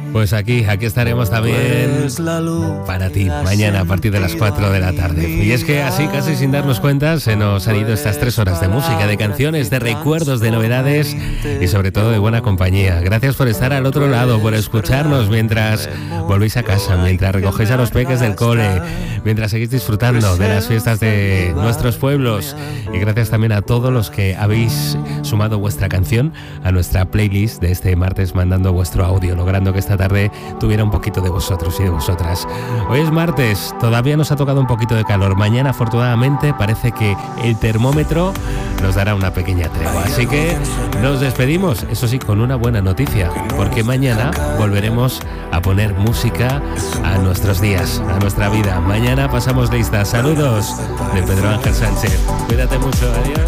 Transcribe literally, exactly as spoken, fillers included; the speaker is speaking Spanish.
Pues aquí, aquí estaremos también para ti, mañana a partir de las cuatro de la tarde. Y es que así, casi sin darnos cuenta, se nos han ido estas tres horas de música, de canciones, de recuerdos, de novedades y sobre todo de buena compañía. Gracias por estar al otro lado, por escucharnos mientras volvéis a casa, mientras recogéis a los peques del cole, mientras seguís disfrutando de las fiestas de nuestros pueblos. Y gracias también a todos los que habéis sumado vuestra canción a nuestra playlist de este martes, mandando vuestro audio, logrando que esta tarde tuviera un poquito de vosotros y de vosotras. Hoy es martes, todavía nos ha tocado un poquito de calor. Mañana, afortunadamente, parece que el termómetro nos dará una pequeña tregua. Así que nos despedimos, eso sí, con una buena noticia, porque mañana volveremos a poner música a nuestros días, a nuestra vida. Mañana pasamos lista. Saludos de Pedro Ángel Sánchez. Cuídate mucho, adiós.